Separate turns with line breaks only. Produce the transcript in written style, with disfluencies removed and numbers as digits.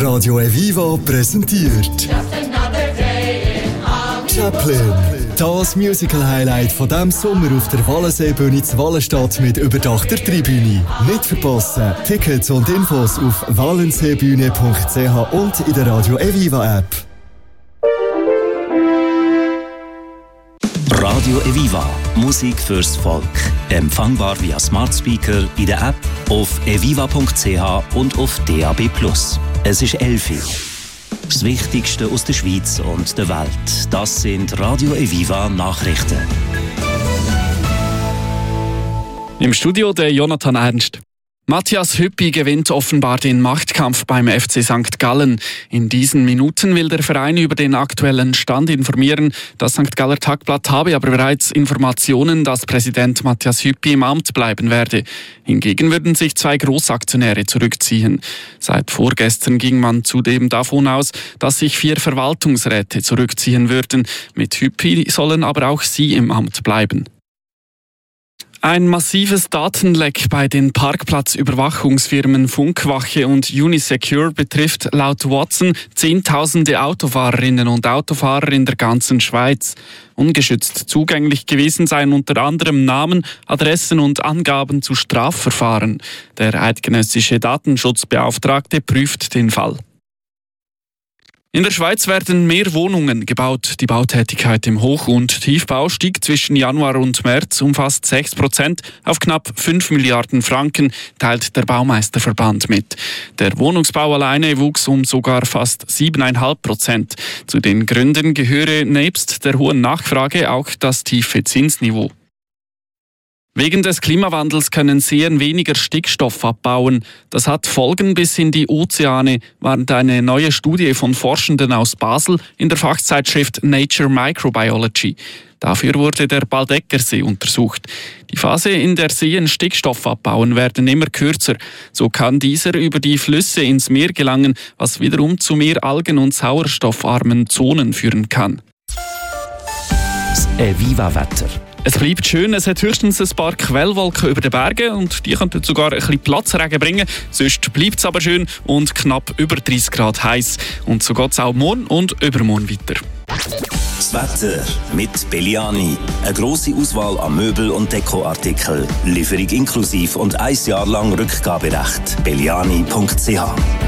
Radio Eviva präsentiert Chaplin. Das Musical-Highlight von diesem Sommer auf der Wallenseebühne zu Wallenstadt mit überdachter Tribüne. Nicht verpassen. Tickets und Infos auf wallenseebühne.ch und in der Radio Eviva-App.
Radio Eviva. Musik fürs Volk. Empfangbar via Smart Speaker, in der App, auf eviva.ch und auf DAB+. Es ist 11 Uhr. Das Wichtigste aus der Schweiz und der Welt. Das sind Radio Eviva Nachrichten.
Im Studio der Jonathan Ernst. Matthias Hüppi gewinnt offenbar den Machtkampf beim FC St. Gallen. In diesen Minuten will der Verein über den aktuellen Stand informieren. Das St. Galler Tagblatt habe aber bereits Informationen, dass Präsident Matthias Hüppi im Amt bleiben werde. Hingegen würden sich 2 Großaktionäre zurückziehen. Seit vorgestern ging man zudem davon aus, dass sich 4 Verwaltungsräte zurückziehen würden. Mit Hüppi sollen aber auch sie im Amt bleiben. Ein massives Datenleck bei den Parkplatzüberwachungsfirmen Funkwache und Unisecure betrifft laut Watson Zehntausende Autofahrerinnen und Autofahrer in der ganzen Schweiz. Ungeschützt zugänglich gewesen seien unter anderem Namen, Adressen und Angaben zu Strafverfahren. Der eidgenössische Datenschutzbeauftragte prüft den Fall. In der Schweiz werden mehr Wohnungen gebaut. Die Bautätigkeit im Hoch- und Tiefbau stieg zwischen Januar und März um fast 6% auf knapp 5 Milliarden Franken, teilt der Baumeisterverband mit. Der Wohnungsbau alleine wuchs um sogar fast 7,5%. Zu den Gründen gehöre nebst der hohen Nachfrage auch das tiefe Zinsniveau. Wegen des Klimawandels können Seen weniger Stickstoff abbauen. Das hat Folgen bis in die Ozeane, warnt eine neue Studie von Forschenden aus Basel in der Fachzeitschrift Nature Microbiology. Dafür wurde der Baldeckersee untersucht. Die Phase, in der Seen Stickstoff abbauen, werden immer kürzer. So kann dieser über die Flüsse ins Meer gelangen, was wiederum zu mehr Algen- und sauerstoffarmen Zonen führen kann.
Das Eviva-Wetter.
Es bleibt schön, es hat höchstens ein paar Quellwolken über den Bergen und die könnten sogar ein bisschen Platzregen bringen. Sonst bleibt es aber schön und knapp über 30 Grad heiß. Und so geht es auch morgen und übermorgen weiter.
Das Wetter mit Belliani. Eine grosse Auswahl an Möbel- und Dekoartikeln. Lieferung inklusive und 1 Jahr lang Rückgaberecht. belliani.ch